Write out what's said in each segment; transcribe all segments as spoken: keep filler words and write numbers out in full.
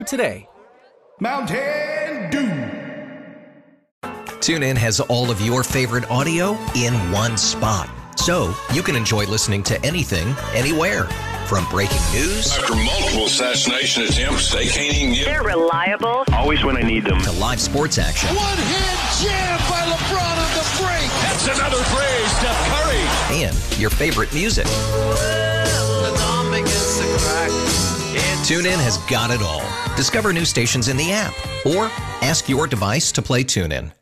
Today. Mountain Dew. TuneIn has all of your favorite audio in one spot, so you can enjoy listening to anything, anywhere. From breaking news after multiple assassination attempts, they can't even get. They're reliable. Always when I need them. To live sports action. One-hand jam by LeBron on the break. That's another play, Steph Curry. And your favorite music. TuneIn has got it all. Discover new stations in the app or ask your device to play TuneIn.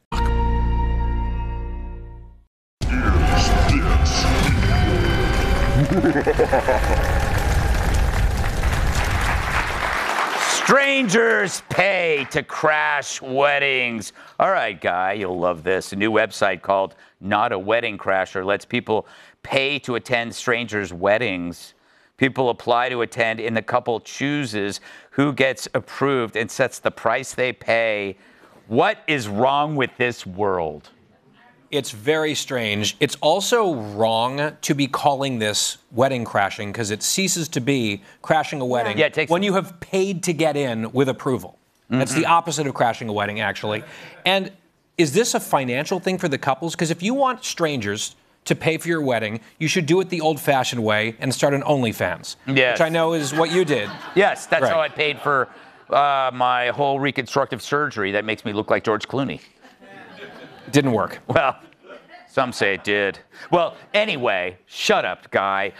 Strangers pay to crash weddings. All right, Guy, you'll love this. A new website called Not a Wedding Crasher lets people pay to attend strangers' weddings. People apply to attend, and the couple chooses who gets approved and sets the price they pay. What is wrong with this world? It's very strange. It's also wrong to be calling this wedding crashing because it ceases to be crashing a wedding yeah, it takes when you have paid to get in with approval. Mm-hmm. That's the opposite of crashing a wedding, actually. And is this a financial thing for the couples? Because if you want strangers to pay for your wedding, you should do it the old-fashioned way and start an OnlyFans, yes. which I know is what you did. Yes, that's right. how I paid for uh, my whole reconstructive surgery that makes me look like George Clooney. Didn't work. Well, some say it did. Well, anyway, shut up, Guy.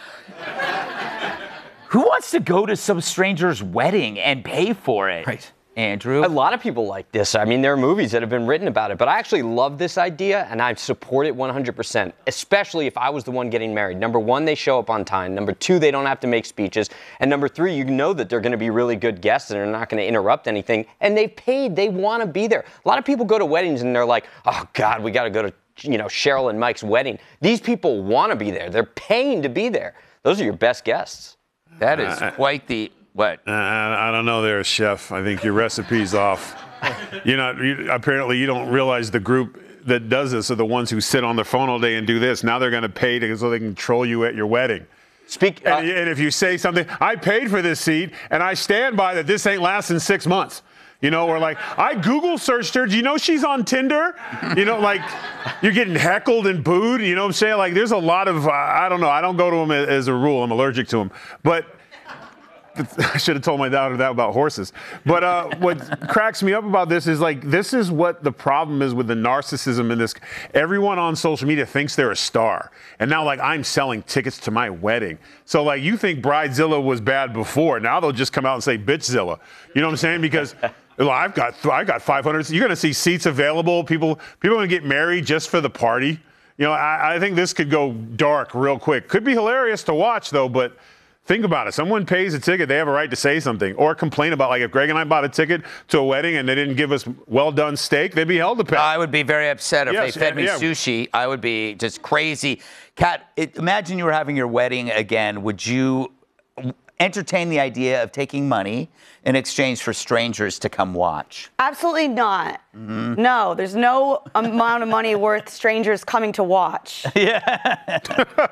Who wants to go to some stranger's wedding and pay for it? Right. Andrew? A lot of people like this. I mean, there are movies that have been written about it, but I actually love this idea, and I support it one hundred percent, especially if I was the one getting married. Number one, they show up on time. Number two, they don't have to make speeches. And number three, you know that they're going to be really good guests and they're not going to interrupt anything. And they've paid. They want to be there. A lot of people go to weddings and they're like, oh, God, we got to go to, you know, Cheryl and Mike's wedding. These people want to be there. They're paying to be there. Those are your best guests. That is uh, quite the... What? Uh, I don't know there, Chef. I think your recipe's off. You're not, you, apparently you don't realize the group that does this are the ones who sit on their phone all day and do this. Now they're going to pay to, so they can troll you at your wedding. Speak. Uh, and, and if you say something, I paid for this seat, and I stand by that this ain't lasting six months. You know, or like, I Google searched her. Do you know she's on Tinder? You know, like, you're getting heckled and booed. You know what I'm saying? Like, there's a lot of, uh, I don't know. I don't go to them as a rule. I'm allergic to them. But I should have told my daughter that about horses. But uh, what cracks me up about this is, like, this is what the problem is with the narcissism in this. Everyone on social media thinks they're a star. And now, like, I'm selling tickets to my wedding. So, like, you think Bridezilla was bad before. Now they'll just come out and say Bitchzilla. You know what I'm saying? Because well, I've got I've got five hundred. You're going to see seats available. People, people are going to get married just for the party. You know, I, I think this could go dark real quick. Could be hilarious to watch, though, but think about it. Someone pays a ticket, they have a right to say something or complain about, like, if Greg and I bought a ticket to a wedding and they didn't give us well-done steak, they'd be held to pay. I would be very upset if yes, they fed me yeah. sushi. I would be just crazy. Kat, it, imagine you were having your wedding again. Would you entertain the idea of taking money in exchange for strangers to come watch? Absolutely not. Mm-hmm. No, there's no amount of money worth strangers coming to watch. Yeah.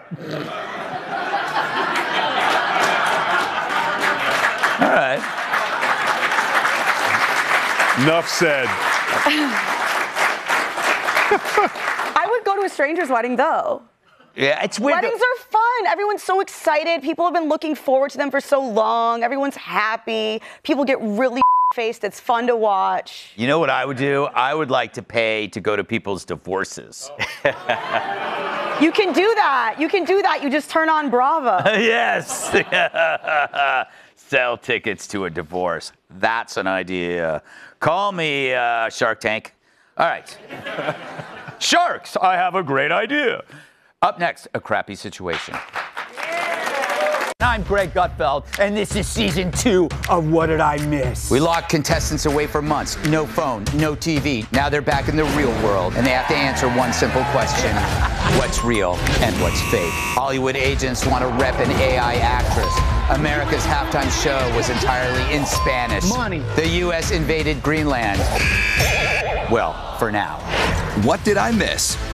All right. Enough said. I would go to a stranger's wedding, though. Yeah, it's weird. Weddings are fun. Everyone's so excited. People have been looking forward to them for so long. Everyone's happy. People get really faced. It's fun to watch. You know what I would do? I would like to pay to go to people's divorces. You can do that. You can do that. You just turn on Bravo. Yes. Sell tickets to a divorce. That's an idea. Call me uh, Shark Tank. All right. Sharks, I have a great idea. Up next, a crappy situation. I'm Greg Gutfeld, and this is season two of What Did I Miss? We locked contestants away for months. No phone, no T V. Now they're back in the real world, and they have to answer one simple question. What's real and what's fake? Hollywood agents want to rep an A I actress. America's halftime show was entirely in Spanish. Money. The U S invaded Greenland. Well, for now. What Did I Miss?